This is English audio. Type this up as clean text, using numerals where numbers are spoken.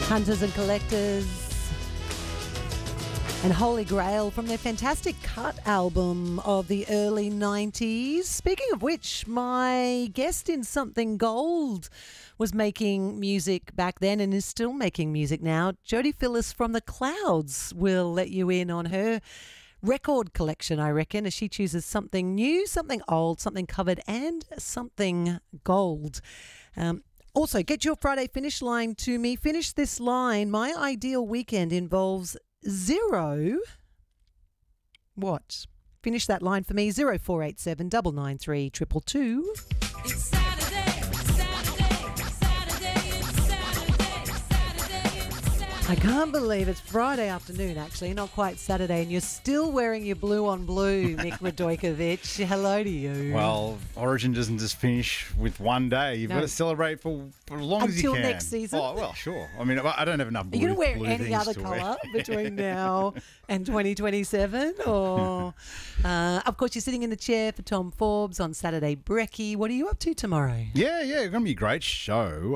Hunters and Collectors and Holy Grail from their fantastic Cut album of the early 90s. Speaking of which, my guest in Something Gold was making music back then and is still making music now. Jodie Phillis from The Clouds will let you in on her record collection, I reckon, as she chooses something new, something old, something covered, and something gold. Also, get your Friday finish line to me. Finish this line. My ideal weekend involves zero. What? Finish that line for me. 0487 993 222. It's Saturday, I can't believe it's Friday afternoon, actually, not quite Saturday, and you're still wearing your blue on blue, Nick Radojkovic. Hello to you. Well, Origin doesn't just finish with one day. You've got to celebrate for as long as you can. Until next season? Oh, well, sure. I mean, I don't have enough blue. Are you going to wear any things other to wear. colour between now and 2027? Or, of course, you're sitting in the chair for Tom Forbes on Saturday Brekkie. What are you up to tomorrow? Yeah, it's going to be a great show.